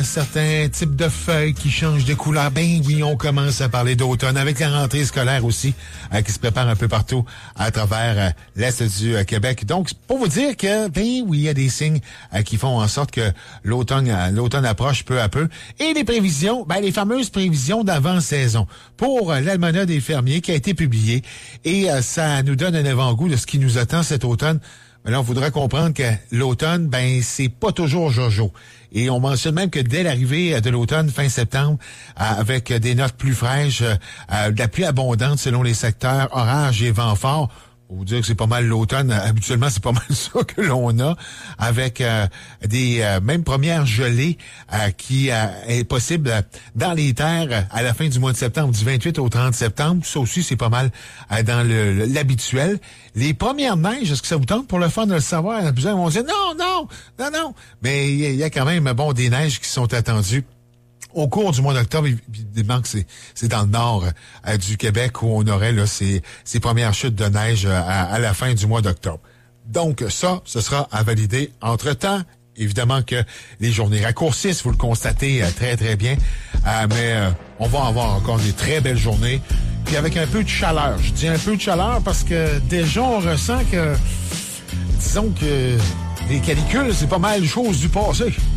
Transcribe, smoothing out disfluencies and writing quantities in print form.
Certains types de feuilles qui changent de couleur. Ben oui, on commence à parler d'automne avec la rentrée scolaire aussi qui se prépare un peu partout à travers l'Est du Québec. Donc, pour vous dire que, ben oui, il y a des signes qui font en sorte que l'automne approche peu à peu. Et les prévisions, ben les fameuses prévisions d'avant-saison pour l'Almanach des fermiers qui a été publié. Et ça nous donne un avant-goût de ce qui nous attend cet automne. Mais là, on voudrait comprendre que l'automne, ben c'est pas toujours jojo. Et on mentionne même que dès l'arrivée de l'automne, fin septembre, avec des notes plus fraîches, de la pluie abondante selon les secteurs, orage et vent fort, on vous dire que c'est pas mal l'automne. Habituellement, c'est pas mal ça que l'on a, avec des même premières gelées qui est possible dans les terres à la fin du mois de septembre, du 28 au 30 septembre. Ça aussi, c'est pas mal dans l'habituel. Les premières neiges, est-ce que ça vous tente pour le fun de le savoir? Plusieurs vont dire non. Mais il y a quand même des neiges qui sont attendues au cours du mois d'octobre. Évidemment que c'est dans le nord du Québec où on aurait là ces premières chutes de neige à la fin du mois d'octobre. Donc ça, ce sera à valider entre-temps. Évidemment que les journées raccourcissent, vous le constatez très, très bien. Mais on va avoir encore des très belles journées. Puis avec un peu de chaleur. Je dis un peu de chaleur parce que déjà, on ressent que, disons que les canicules, c'est pas mal chose du passé.